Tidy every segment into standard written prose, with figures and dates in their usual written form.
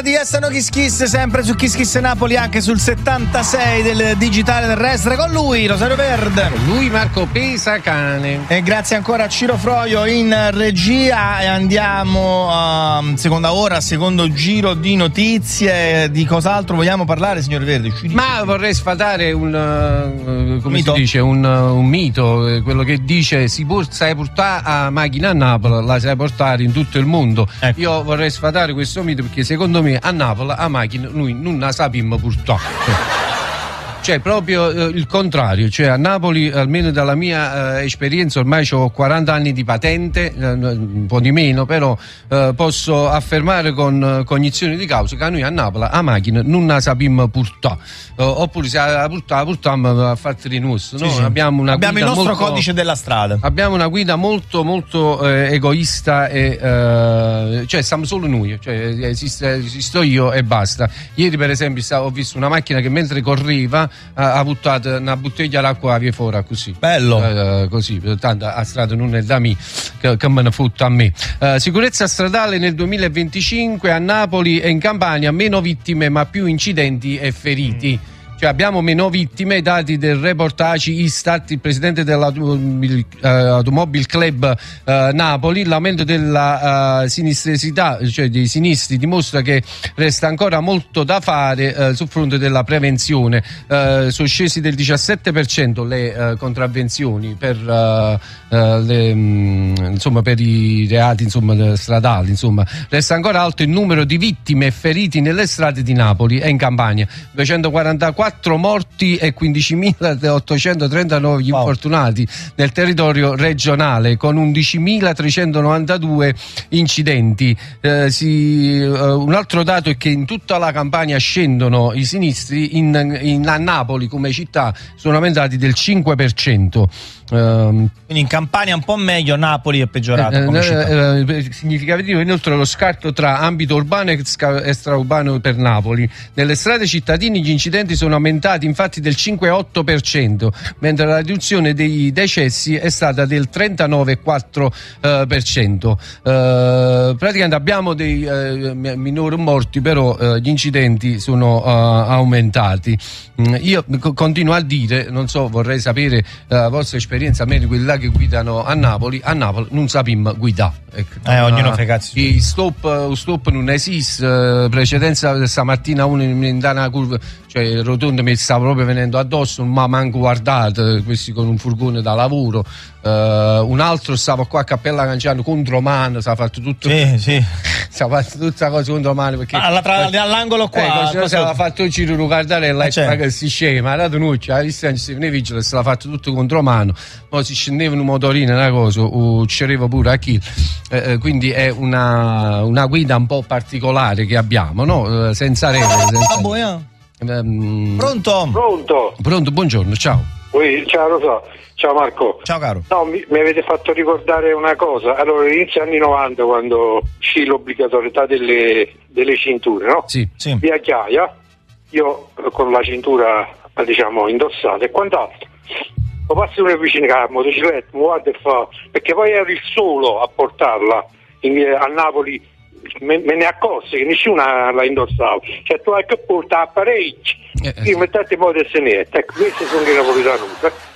di Essano Kiss Kiss, sempre su Kiss Kiss Napoli, anche sul 76 del digitale terrestre, con lui Rosario Verde, con lui Marco Pesacane, e grazie ancora a Ciro Froio in regia. E andiamo a seconda ora, secondo giro di notizie. Di cos'altro vogliamo parlare, signor Verde? Ma vorrei sfatare un mito? Si dice un mito, quello che dice sai portare a macchina a Napoli, la sai portare in tutto il mondo. Ecco. Io vorrei sfatare questo mito, perché secondo me a Napoli a macchina noi non la sappiamo portare. Cioè proprio il contrario, cioè a Napoli, almeno dalla mia esperienza, ormai ho 40 anni di patente, un po' di meno, però posso affermare con cognizione di causa che noi a Napoli a macchina non la sappiamo portare, oppure se la portiamo a fatti nostri, no? Sì. Abbiamo il nostro molto, codice della strada. Abbiamo una guida molto molto egoista e cioè siamo solo noi, cioè esisto io e basta. Ieri per esempio ho visto una macchina che mentre correva ha buttato una bottiglia d'acqua via fuori, così bello, così, tanto a strada non è da me, che me ne fotta a me. Sicurezza stradale nel 2025 a Napoli e in Campania, meno vittime ma più incidenti e feriti. Cioè abbiamo meno vittime, dati del reportage Istat. Il presidente dell'Automobile Club Napoli, l'aumento della sinistrosità, cioè dei sinistri, dimostra che resta ancora molto da fare sul fronte della prevenzione. Sono scesi del 17% le contravvenzioni per per i reati stradali. Insomma, resta ancora alto il numero di vittime e feriti nelle strade di Napoli e in Campania, 244 morti e 15.839 gli infortunati nel territorio regionale, con 11.392 incidenti. Un altro dato è che in tutta la Campania scendono i sinistri, a Napoli come città sono aumentati del 5%. Quindi in Campania un po' meglio, Napoli è peggiorata come città. Significativo inoltre lo scarto tra ambito urbano e extraurbano per Napoli. Nelle strade cittadine gli incidenti sono aumentati infatti del 5,8%, mentre la riduzione dei decessi è stata del 39,4%. Praticamente abbiamo dei minori morti, però gli incidenti sono aumentati. Io continuo a dire, non so, vorrei sapere la vostra esperienza, almeno quelli là che guidano a Napoli non sappiamo guidare. Ecco. Ognuno fa cazzo. Il stop non esiste. Precedenza stamattina uno in una curva, cioè rotonda, mi stava proprio venendo addosso, ma manco guardato, questi con un furgone da lavoro. Un altro stava qua a Cappella Canciano contro mano, si ha fatto tutto. Sì. Si ha fatto tutta cosa contro mano, perché all'angolo qua se no si era fatto il giro di guardarella che si scema, ha dato nucci, la distanza ne vigile, se l'ha fatto tutto contro mano, poi si scendeva un motorino, una cosa, uccideva pure a chi. Quindi è una guida un po' particolare che abbiamo, no? Senza regole. Pronto, buongiorno, ciao. Ciao Rosa, ciao Marco. Ciao caro. No, mi avete fatto ricordare una cosa. Allora, inizio anni 90, quando uscì l'obbligatorietà delle cinture, no? Sì. Via Chiaia, io con la cintura indossata e quant'altro. Lo passi una vicina con la motocicletta, mi guarda e fa, perché poi ero il solo a portarla a Napoli, me ne accorsi che nessuno la indossava, cioè tu hai che portare apparecchi, io mettete poi del senetto, ecco, questi sono i napolitani.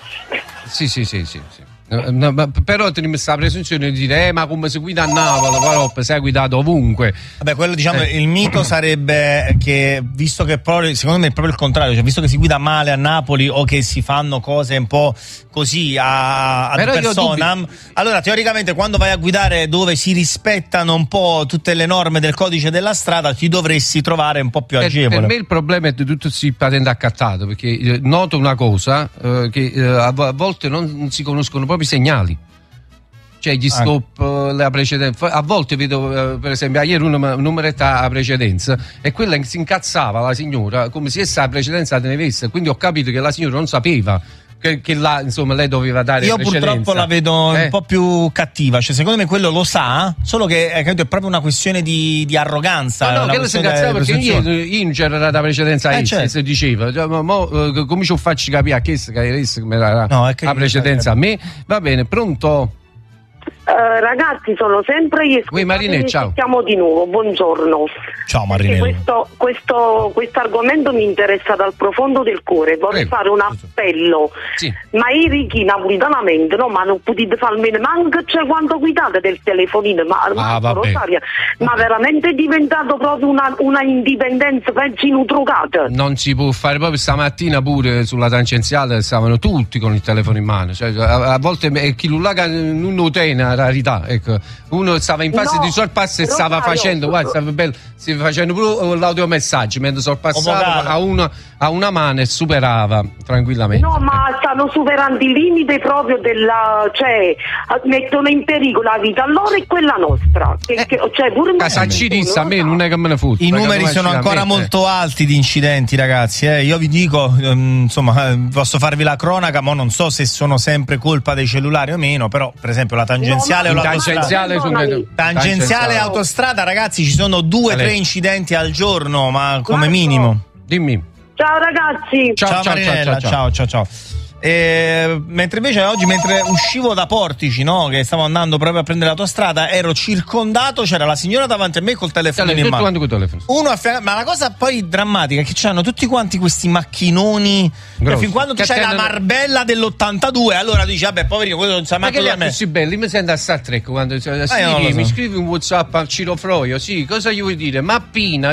Sì. No, però teniamo questa presunzione di dire ma come si guida a Napoli, però sei guidato ovunque. Vabbè, quello il mito sarebbe che, visto che secondo me è proprio il contrario, cioè visto che si guida male a Napoli o che si fanno cose un po' così a persona, allora teoricamente quando vai a guidare dove si rispettano un po' tutte le norme del codice della strada ti dovresti trovare un po' più agevole. Per me il problema è di tutto si patente accattato, perché noto una cosa, che a volte non si conoscono proprio i segnali, cioè gli stop, la precedenza. A volte vedo per esempio ieri una numeretta a precedenza e quella si incazzava la signora come se essa la precedenza te ne avesse, quindi ho capito che la signora non sapeva che là lei doveva dare io precedenza. Purtroppo la vedo un po' più cattiva, cioè secondo me quello lo sa, solo che è proprio una questione di arroganza. No, che si incazzava perché io non c'era la precedenza si diceva, come ci faccio capire a che la precedenza a me. Va bene, pronto? Ragazzi, sono sempre io. Marinè, ciao. Siamo di nuovo, buongiorno. Ciao Marinè. Questo argomento mi interessa dal profondo del cuore. Vorrei fare un appello. Sì. Ma i ricchi napolitanamente, no, ma non potete fare almeno manco c'è quando guidate del telefonino, Rosaria, ma veramente è diventato proprio una indipendenza peggio inutrocata. Non si può fare, proprio stamattina pure sulla tangenziale stavano tutti con il telefono in mano, cioè, a volte chi lullaga non notena rarità, ecco. Uno stava in fase di sorpasso e stava facendo, guarda, stava bello, stava facendo pure l'audiomessaggio mentre sorpassava a una mano e superava tranquillamente. No, ma stanno superando i limiti proprio cioè mettono in pericolo la vita loro e quella nostra. Cioè pure a me non è che me ne fotte. I numeri sono ancora molto alti di incidenti, ragazzi. Io vi dico, insomma, posso farvi la cronaca, ma non so se sono sempre colpa dei cellulari o meno, però per esempio la tangenziale o tangenziale e autostrada, ragazzi, ci sono 2-3 incidenti al giorno, ma come minimo. Dimmi. Ciao ragazzi. Ciao Marinella, ciao. Mentre invece oggi, mentre uscivo da Portici, no, che stavo andando proprio a prendere l'autostrada, ero circondato, c'era la signora davanti a me col telefono in mano. Uno ma la cosa poi drammatica è che c'hanno tutti quanti questi macchinoni, fin quando tu c'hai la Marbella dell'82, allora dici vabbè, poverino, quello non sa manco da me. Ma che belli, mi sento a Star Trek quando mi scrivi un WhatsApp al Ciro Froio, sì, cosa gli vuoi dire? Mappina,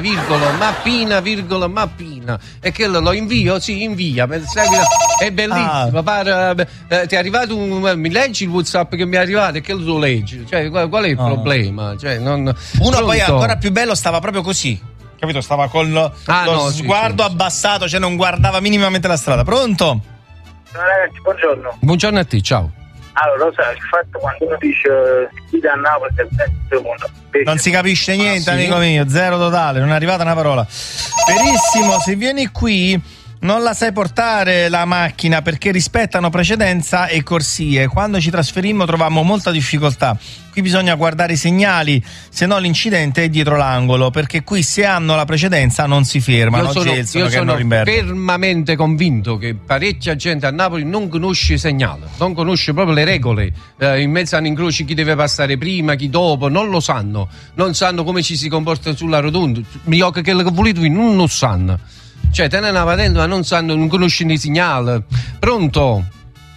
virgola, mappina. E che lo invio? Sì, invia. È bellissimo. Ti è arrivato mi leggi il WhatsApp che mi è arrivato e che lo leggi? Cioè, qual è il problema? Cioè, uno poi ancora più bello stava proprio così, capito? Stava con lo sguardo abbassato, cioè non guardava minimamente la strada. Pronto? Ragazzi, buongiorno. Buongiorno a te, ciao. Allora, lo sai, il fatto quando uno dice guida a Napoli del mondo, non si capisce niente, amico mio, zero totale, non è arrivata una parola. Verissimo, se vieni qui non la sai portare la macchina perché rispettano precedenza e corsie. Quando ci trasferimmo trovammo molta difficoltà. Qui bisogna guardare i segnali, se no l'incidente è dietro l'angolo, perché qui se hanno la precedenza non si fermano. Io sono fermamente convinto che parecchia gente a Napoli non conosce i segnali, non conosce proprio le regole. In mezzo a incroci chi deve passare prima, chi dopo, non lo sanno. Non sanno come ci si comporta sulla rotonda. Io che volete voi non lo sanno. Cioè, te ne una patente, ma non conoscono i segnali. Pronto?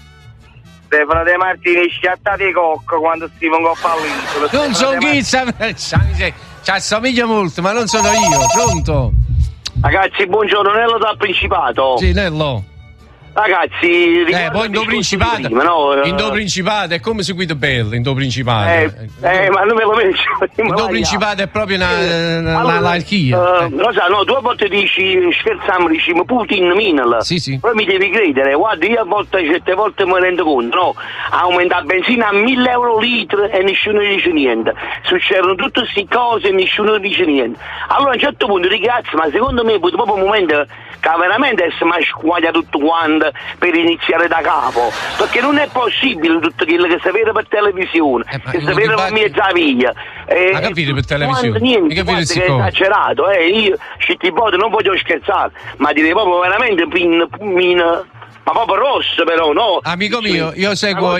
Stefano De Martini, schiattate cocco quando scrivono coppa all'inizio. Non sono chi, ci assomiglia molto, ma non sono io. Pronto? Ragazzi, buongiorno, Nello dal Principato. Sì, Nello. Ragazzi, poi in do Principato, prima, no? In do Principato è come seguito bello, in do Principato. Ma non me lo penso. In do Principato è proprio un'anarchia. No, 2 volte dici, scherziamo, dici, ma Putin minala. Sì. Poi mi devi credere, guarda, io certe volte mi rendo conto, no? Aumenta la benzina a 1.000 euro litro e nessuno dice niente. Succedono tutte queste cose e nessuno dice niente. Allora a un certo punto ragazzi, ma secondo me poi dopo un momento che veramente si squaglia tutto quanto per iniziare da capo, perché non è possibile tutto quello che si vede per televisione, che si vede per mezza via. Ma capire per televisione? Niente, che è esagerato, io non voglio scherzare, ma direi proprio veramente ma proprio rosso però, no? Amico mio, io seguo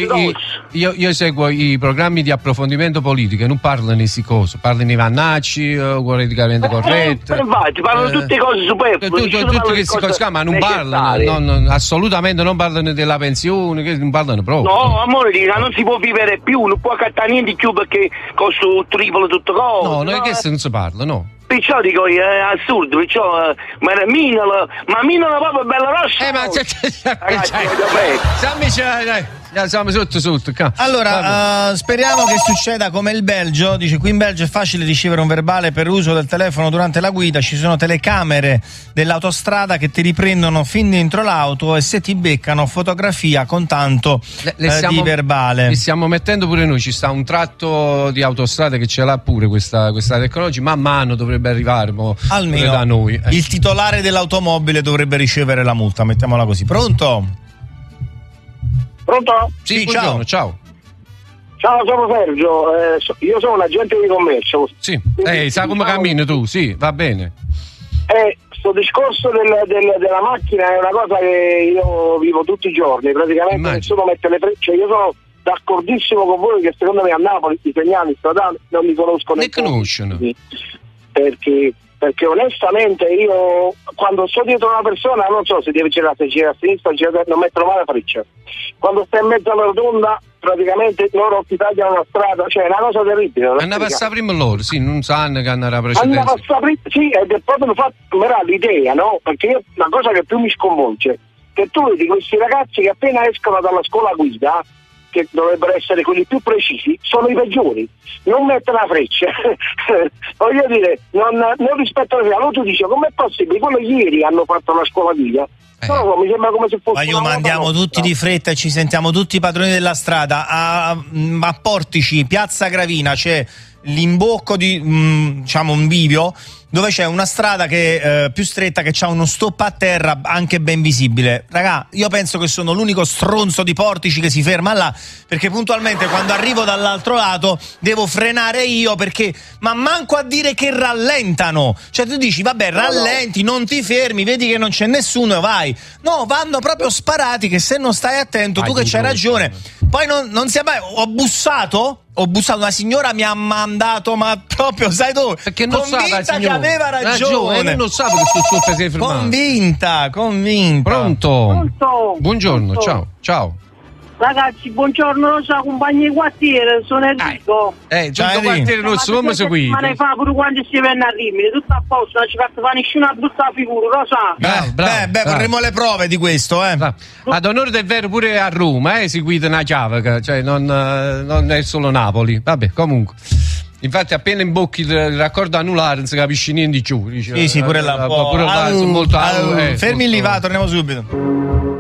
i programmi di approfondimento politico e non parlano di queste cose, parlano di Vannacci, politicamente corretto. Infatti, parlano tutte cose superflue. Tutte queste cose, ma non parlano, assolutamente non parlano della pensione, che non parlano proprio. No, amore, non si può vivere più, non può accattare niente di più perché costa il triplo tutto cose. No, non è che non si parla, no. Perciò dico, è assurdo, ma Minala proprio bella rossa. Siamo sotto. Allora, speriamo che succeda come il Belgio. Dice, qui in Belgio è facile ricevere un verbale per uso del telefono durante la guida, ci sono telecamere dell'autostrada che ti riprendono fin dentro l'auto e se ti beccano fotografia con tanto di verbale. Li stiamo mettendo pure noi, ci sta un tratto di autostrada che ce l'ha pure questa tecnologia, man mano dovrebbe arrivare almeno da noi. Il titolare dell'automobile dovrebbe ricevere la multa, mettiamola così. Pronto? Pronto? Sì, ciao. Ciao, sono Sergio, io sono un agente di commercio. Sì, sai come cammini tu? Sì, va bene. Sto discorso della macchina è una cosa che io vivo tutti i giorni, praticamente nessuno mette le frecce, io sono d'accordissimo con voi che secondo me a Napoli i segnali stradali non mi conoscono. Ne conoscono. Perché onestamente io quando sto dietro una persona non so se deve girare a sinistra, non metto mai la freccia. Quando stai in mezzo alla rotonda praticamente loro ti tagliano la strada, cioè è una cosa terribile. Hanno a passare prima loro, sì, non sanno che hanno la precedenza. Hanno a passare prima, sì, ed è proprio l'idea, no? Perché io, la cosa che più mi sconvolge che tu vedi questi ragazzi che appena escono dalla scuola guida, che dovrebbero essere quelli più precisi, sono i peggiori, non mettono la freccia. Voglio dire, non rispetto alla allora tu dici com'è possibile? Quello ieri hanno fatto la scuola guida. No, mi sembra come se fosse. Ma andiamo tutti di fretta e ci sentiamo tutti i padroni della strada. A Portici, Piazza Gravina, c'è l'imbocco di diciamo un bivio dove c'è una strada che più stretta, che c'ha uno stop a terra anche ben visibile. Raga, io penso che sono l'unico stronzo di Portici che si ferma là, perché puntualmente quando arrivo dall'altro lato devo frenare io, perché ma manco a dire che rallentano. Cioè tu dici vabbè, rallenti, non ti fermi, vedi che non c'è nessuno e vai. No, vanno proprio sparati, che se non stai attento, tu che c'hai ragione. Poi non sia mai. Ho bussato, una signora mi ha mandato, ma proprio, sai tu, perché non convinta sa che aveva ragione. Non sa che sul suo si è fermato. Convinta. Pronto? Buongiorno, ciao. Ragazzi, buongiorno, lo so, compagni di quartiere, sono Enrico. Giorno quartiere rosso, come seguite? Ma ne fa pure quando si venne a Rimini, tutto a posto, non ci fatto fare nessuna brutta figura, lo sa. Bravo. Vorremmo le prove di questo, Ad onore del vero pure a Roma, seguite una chiave, cioè non è solo Napoli. Vabbè, comunque. Infatti appena imbocchi il raccordo anulare non si capisce niente di più. Sì, pure là. Molto fermi lì, va, torniamo subito.